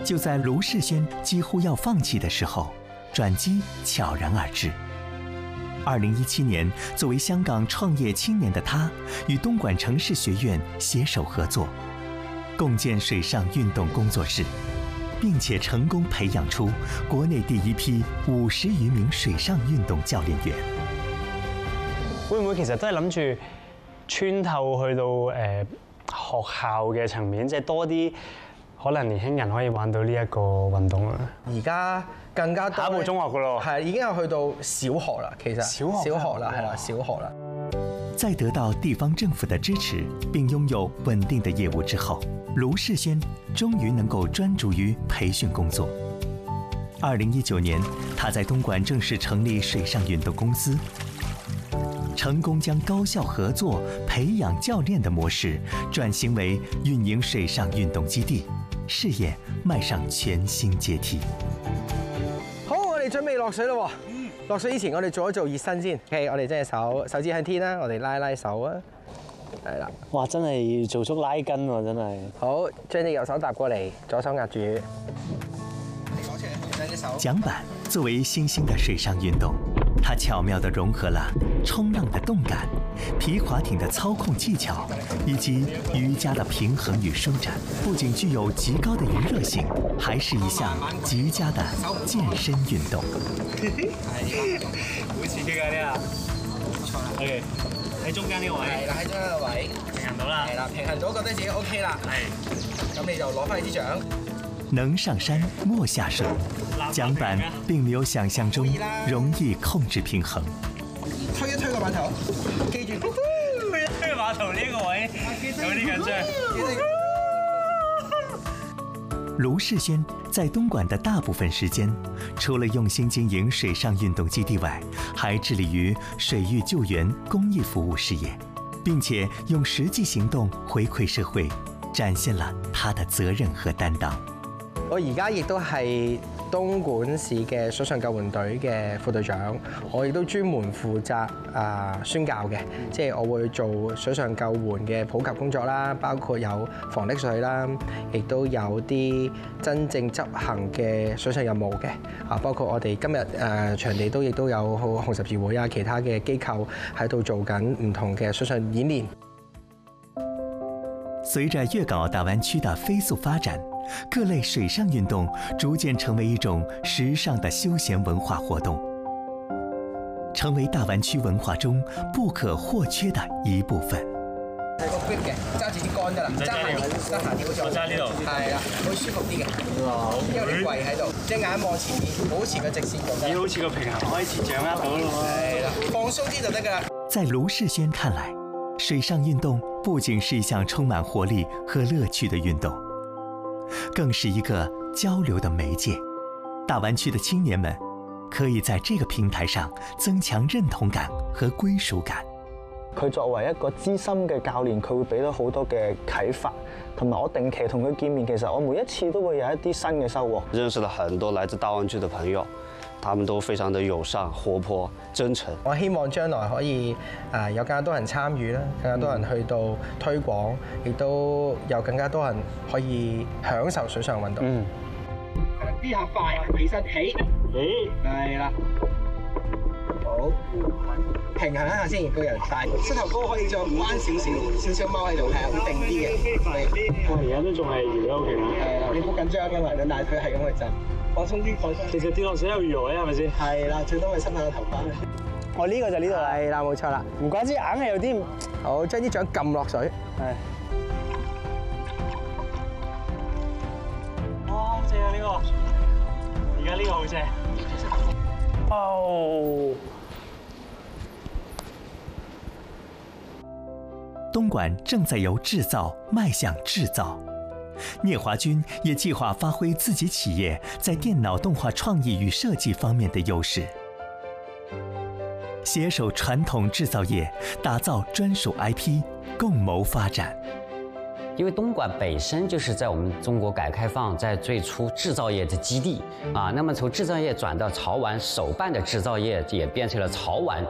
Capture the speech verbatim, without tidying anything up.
就在卢世轩几乎要放弃的时候，转机悄然而至。二零一七年，作为香港创业青年的他，与东莞城市学院携手合作，共建水上运動工作室，並且成功培養出國內第一批五十餘名水上運動教練員。 會唔會其實都係諗住穿透去到誒、呃、學校嘅層面，即係多啲可能年輕人可以玩到呢一個運動啊？ 而家更加多下一步中學噶咯， 係已經有去到小學啦，其實小學小學啦，係啦，小學啦。 在得到地方政府的支持，并拥有稳定的业务之后，卢世轩终于能够专注于培训工作。二零一九年，他在东莞正式成立水上运动公司，成功将高校合作培养教练的模式转型为运营水上运动基地，事业迈上全新阶梯。 好，我哋準備落水啦喎！落水以前，我哋做一做熱身先。OK， 我哋真係手手指向天啦，我哋拉拉手啊，係啦。 哇！真係做足拉筋喎，真係。 好，將隻右手搭過嚟，左手壓住。 桨板作为新兴的水上运动，它巧妙地融合了冲浪的动感、皮划艇的操控技巧，以及瑜伽的平衡与舒展。不仅具有极高的娱乐性，还是一項極佳的健身運動。 好刺激㗎呢個。OK， 喺中間呢個位。 係啦，喺中間個位。 平衡到啦。係啦， 平衡到覺得自己 OK 啦。係。咁你就攞翻你支獎。 能上山莫下水，桨板并没有想象中容易控制平衡。 推一推個碼頭，記住。 推一推碼頭呢個位有啲緊張。 卢世轩在东莞的大部分时间，除了用心经营水上运动基地外，还致力于水域救援公益服务事业，并且用实际行動回饋社會，展現了他的責任和擔當。 我而家亦都係東莞市嘅水上救援隊嘅副隊長，我亦都專門負責啊宣教嘅，即係我會做水上救援嘅普及工作啦，包括有防溺水啦，亦都有啲真正執行嘅水上任務嘅啊，包括我哋今日誒場地都亦都有紅十字會啊，其他嘅機構喺度做緊唔同嘅水上演練。 隨着粵港澳大灣區的飛速發展，各類水上運動逐漸成為一種時尚的休閒文化活動，成為大灣區文化中不可或缺的一部分。 係個 grip 嘅，揸住啲杆㗎啦，揸行揸行條做。揸呢度。係啦，會舒服啲嘅。好，因為你跪喺度，隻眼望前面，保持個直線就得。 你好似個平衡開始掌握到咯。 係啦，放鬆啲就得㗎啦。 在盧世軒看來，水上運動不僅是一項充滿活力和樂趣的運動，更是一個交流的媒介。大灣區的青年們可以在這個平台上增強認同感和歸屬感。 佢作為一個資深嘅教練，佢會俾到好多嘅啟發，同埋我定期同佢見面，其實我每一次都會有一啲新嘅收穫。 認識了很多來自大灣區的朋友，他們都非常的友善、活潑、真誠。 我希望將來可以誒有更加多人參與啦，更加多人去到推廣，亦都有更加多人可以享受水上運動。嗯。呢下快，起身起，起，係啦。好，平衡一下先，個人大，膝頭哥可以再彎少少，少少踎喺度，係會定啲嘅。 我而家都仲係搖得好勁啊！ 係啦，你好緊張㗎嘛，兩大腿係咁去震。放鬆啲，放鬆。其實跌落水有魚鰭啊，係咪先？係啦，最多咪濕下個頭髮。 我呢個就呢度啦。 係啦，冇錯啦。 唔怪之硬係有啲。 好，將啲掌撳落水。係。 哇，好正啊！呢個。而家呢個好正。哦。 東莞正在由製造邁向製造。聶華軍也計劃發揮自己企業在電腦動畫創意與設計方面的優勢，攜手傳統製造業，打造專屬 I P， 共謀發展。 因為東莞本身就是在我們中國改革開放在最初製造業的基地啊，那麼從製造業轉到潮玩手辦的製造業，也變成了潮玩